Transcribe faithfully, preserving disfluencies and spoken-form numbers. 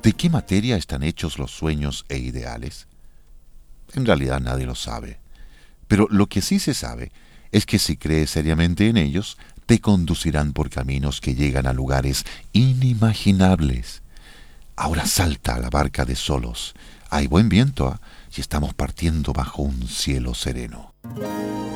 ¿De qué materia están hechos los sueños e ideales? En realidad nadie lo sabe. Pero lo que sí se sabe es que si crees seriamente en ellos, te conducirán por caminos que llegan a lugares inimaginables. Ahora salta a la barca de solos. Hay buen viento, ¿ah? Y estamos partiendo bajo un cielo sereno.